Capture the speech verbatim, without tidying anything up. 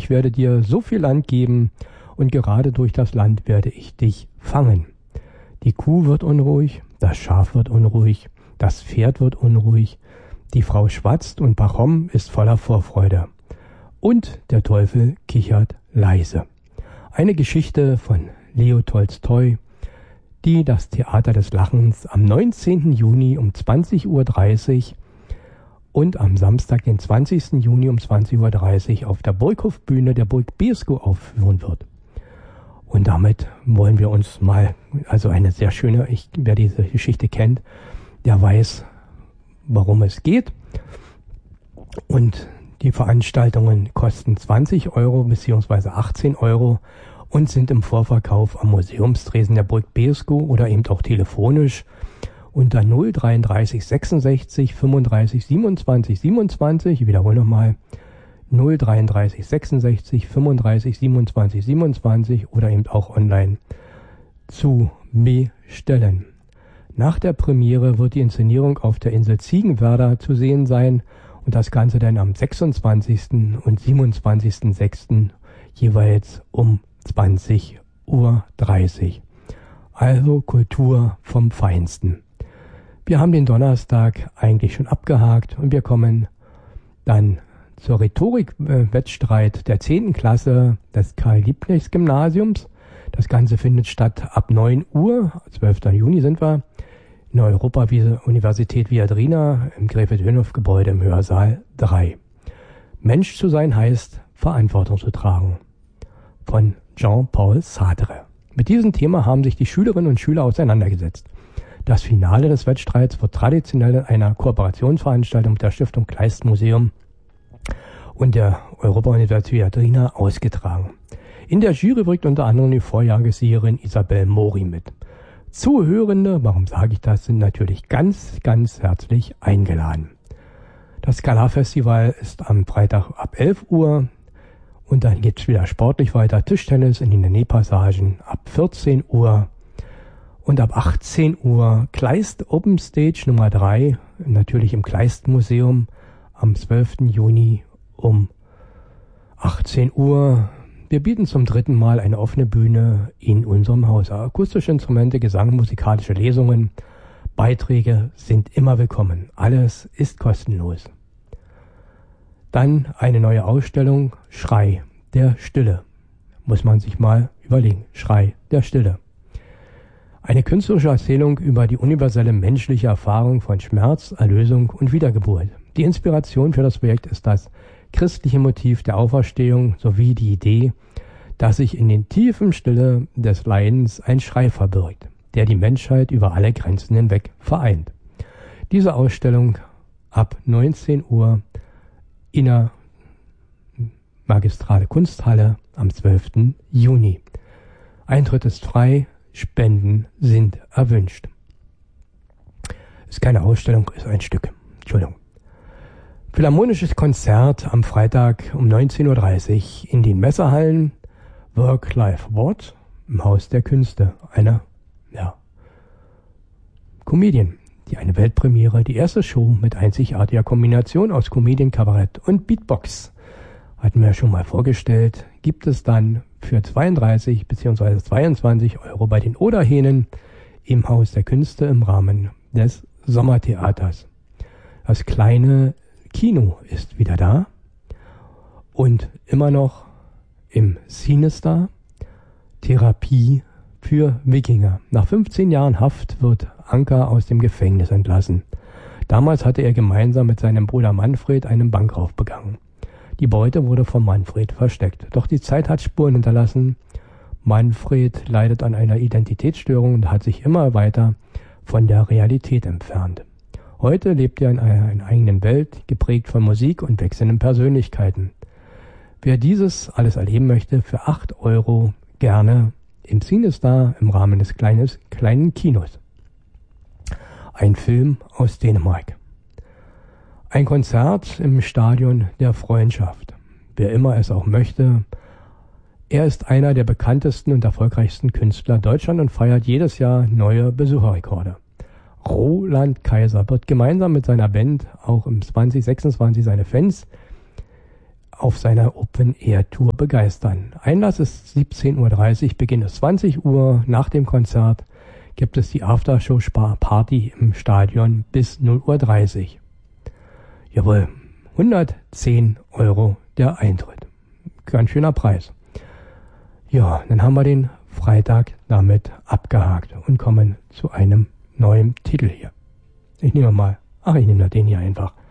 ich werde dir so viel Land geben und gerade durch das Land werde ich dich fangen. Die Kuh wird unruhig, das Schaf wird unruhig, das Pferd wird unruhig, die Frau schwatzt und Pachom ist voller Vorfreude. Und der Teufel kichert leise. Eine Geschichte von Leo Tolstoi, die das Theater des Lachens am neunzehnten Juni um zwanzig Uhr dreißig und am Samstag, den zwanzigsten Juni um zwanzig Uhr dreißig auf der Burghofbühne der Burg Beeskow aufführen wird. Und damit wollen wir uns mal, also eine sehr schöne, ich, wer diese Geschichte kennt, der weiß, worum es geht. Und die Veranstaltungen kosten zwanzig Euro bzw. achtzehn Euro und sind im Vorverkauf am Museumstresen der Burg Beeskow oder eben auch telefonisch unter null dreiunddreißig sechsundsechzig fünfunddreißig siebenundzwanzig siebenundzwanzig, ich wiederhole nochmal, null dreiunddreißig sechsundsechzig fünfunddreißig siebenundzwanzig siebenundzwanzig oder eben auch online zu bestellen. Nach der Premiere wird die Inszenierung auf der Insel Ziegenwerder zu sehen sein und das Ganze dann am sechsundzwanzigsten und siebenundzwanzigsten sechsten jeweils um zwanzig Uhr dreißig. Also Kultur vom Feinsten. Wir haben den Donnerstag eigentlich schon abgehakt und wir kommen dann zur Rhetorik-Wettstreit der zehnten Klasse des Karl-Liebknechts-Gymnasiums. Das Ganze findet statt ab neun Uhr, zwölften Juni sind wir, in der Europa-Universität Viadrina im Gräfe-Dönhoff-Gebäude im Hörsaal drei. Mensch zu sein heißt, Verantwortung zu tragen. Von Jean-Paul Sartre. Mit diesem Thema haben sich die Schülerinnen und Schüler auseinandergesetzt. Das Finale des Wettstreits wird traditionell in einer Kooperationsveranstaltung mit der Stiftung Kleist Museum und der Europa-Universität Viadrina ausgetragen. In der Jury wirkt unter anderem die Vorjahressiegerin Isabel Mori mit. Zuhörende, warum sage ich das, sind natürlich ganz, ganz herzlich eingeladen. Das Skalar-Festival ist am Freitag ab elf Uhr und dann geht es wieder sportlich weiter. Tischtennis in den Nähpassagen ab vierzehn Uhr und ab achtzehn Uhr Kleist Open Stage Nummer drei, natürlich im Kleist Museum am zwölften Juni um achtzehn Uhr. Wir bieten zum dritten Mal eine offene Bühne in unserem Haus. Akustische Instrumente, Gesang, musikalische Lesungen, Beiträge sind immer willkommen. Alles ist kostenlos. Dann eine neue Ausstellung, Schrei der Stille. Muss man sich mal überlegen. Schrei der Stille. Eine künstlerische Erzählung über die universelle menschliche Erfahrung von Schmerz, Erlösung und Wiedergeburt. Die Inspiration für das Projekt ist das christliche Motiv der Auferstehung sowie die Idee, dass sich in den tiefen Stille des Leidens ein Schrei verbirgt, der die Menschheit über alle Grenzen hinweg vereint. Diese Ausstellung ab neunzehn Uhr in der Magistrale Kunsthalle am zwölften Juni. Eintritt ist frei, Spenden sind erwünscht. Ist keine Ausstellung, ist ein Stück. Entschuldigung. Philharmonisches Konzert am Freitag um neunzehn Uhr dreißig in den Messehallen Work Life What im Haus der Künste. Eine, ja, Comedian, die eine Weltpremiere, die erste Show mit einzigartiger Kombination aus Comedian, Kabarett und Beatbox. Hatten wir schon mal vorgestellt, gibt es dann für zweiunddreißig bzw. zweiundzwanzig Euro bei den Oderhähnen im Haus der Künste im Rahmen des Sommertheaters. Das kleine Kino ist wieder da und immer noch im Sinister Therapie für Wikinger. Nach fünfzehn Jahren Haft wird Anker aus dem Gefängnis entlassen. Damals hatte er gemeinsam mit seinem Bruder Manfred einen Bankraub begangen. Die Beute wurde von Manfred versteckt. Doch die Zeit hat Spuren hinterlassen. Manfred leidet an einer Identitätsstörung und hat sich immer weiter von der Realität entfernt. Heute lebt er in einer eigenen Welt, geprägt von Musik und wechselnden Persönlichkeiten. Wer dieses alles erleben möchte, für acht Euro gerne im Cinestar im Rahmen des kleines, kleinen Kinos. Ein Film aus Dänemark. Ein Konzert im Stadion der Freundschaft. Wer immer es auch möchte. Er ist einer der bekanntesten und erfolgreichsten Künstler Deutschlands und feiert jedes Jahr neue Besucherrekorde. Roland Kaiser wird gemeinsam mit seiner Band auch im zwanzig sechsundzwanzig seine Fans auf seiner Open-Air-Tour begeistern. Einlass ist siebzehn Uhr dreißig, Beginn ist zwanzig Uhr. Nach dem Konzert gibt es die Aftershow-Party im Stadion bis null Uhr dreißig. Jawohl, hundertzehn Euro der Eintritt. Ganz schöner Preis. Ja, dann haben wir den Freitag damit abgehakt und kommen zu einem neuen Titel hier. Ich nehme mal, ach, ich nehme den hier einfach.